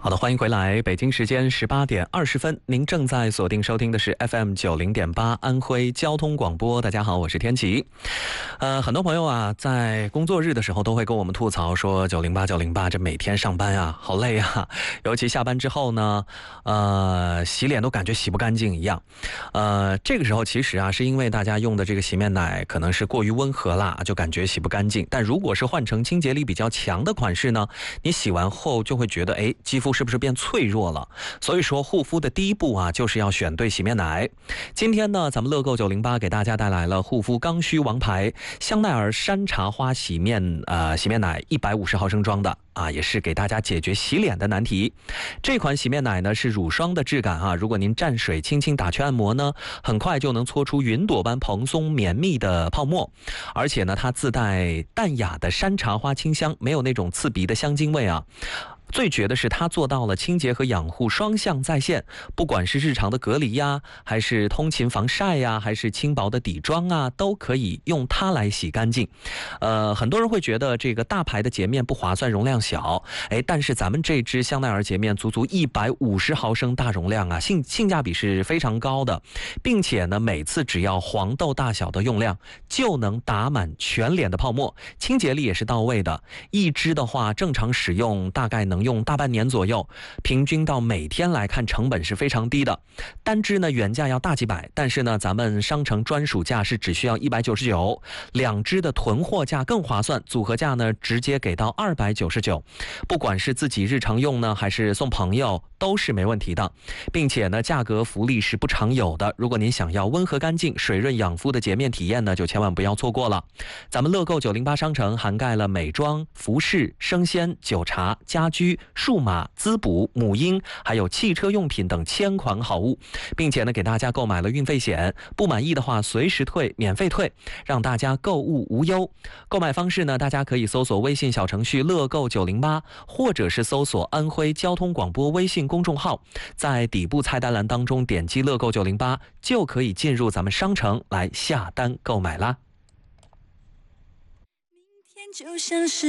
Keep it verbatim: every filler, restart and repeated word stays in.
好的，欢迎回来。北京时间十八点二十分，您正在锁定收听的是 F M 九零点八安徽交通广播。大家好，我是天琪。呃，很多朋友啊，在工作日的时候都会跟我们吐槽说，九零八九零八这每天上班啊，好累啊。尤其下班之后呢，呃，洗脸都感觉洗不干净一样。呃，这个时候其实啊，是因为大家用的这个洗面奶可能是过于温和啦，就感觉洗不干净。但如果是换成清洁力比较强的款式呢，你洗完后就会觉得，哎，肌肤是不是变脆弱了？所以说护肤的第一步啊，就是要选对洗面奶。今天呢，咱们乐购九零八给大家带来了护肤刚需王牌香奈儿山茶花洗面呃洗面奶一百五十毫升装的啊，也是给大家解决洗脸的难题。这款洗面奶呢是乳霜的质感啊，如果您蘸水轻轻打去按摩呢，很快就能搓出云朵般蓬松绵密的泡沫。而且呢，它自带淡雅的山茶花清香，没有那种刺鼻的香精味啊。最绝的是它做到了清洁和养护双向在线，不管是日常的隔离呀，还是通勤防晒呀，还是轻薄的底妆啊，都可以用它来洗干净。呃，很多人会觉得这个大牌的洁面不划算，容量小，哎，但是咱们这支香奈儿洁面足足一百五十毫升大容量啊，性性价比是非常高的，并且呢，每次只要黄豆大小的用量就能打满全脸的泡沫，清洁力也是到位的。一支的话，正常使用大概能用大半年左右，平均到每天来看成本是非常低的。单支呢原价要大几百，但是呢咱们商城专属价是只需要一百九十九，两支的囤货价更划算，组合价呢直接给到二百九十九。不管是自己日常用呢，还是送朋友，都是没问题的。并且呢价格福利是不常有的，如果您想要温和干净、水润养肤的洁面体验呢，就千万不要错过了。咱们乐购九零八商城涵盖了美妆、服饰、生鲜、酒茶、家居、数码、滋补、母婴，还有汽车用品等千款好物，并且呢给大家购买了运费险，不满意的话随时退，免费退，让大家购物无忧。购买方式呢，大家可以搜索微信小程序乐购九零八，或者是搜索安徽交通广播微信公众号，在底部菜单栏当中点击乐购九零八，就可以进入咱们商城来下单购买啦。 明天就像是